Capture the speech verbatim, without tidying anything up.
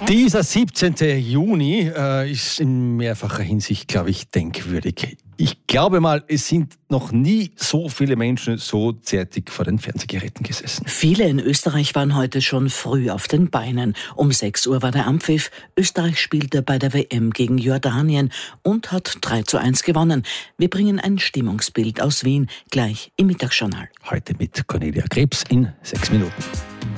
Dieser siebzehnte Juni äh, ist in mehrfacher Hinsicht, glaube ich, denkwürdig. Ich glaube mal, es sind noch nie so viele Menschen so zeitig vor den Fernsehgeräten gesessen. Viele in Österreich waren heute schon früh auf den Beinen. Um sechs Uhr war der Anpfiff. Österreich spielte bei der W M gegen Jordanien und hat drei zu eins gewonnen. Wir bringen ein Stimmungsbild aus Wien gleich im Mittagsjournal. Heute mit Cornelia Krebs in sechs Minuten.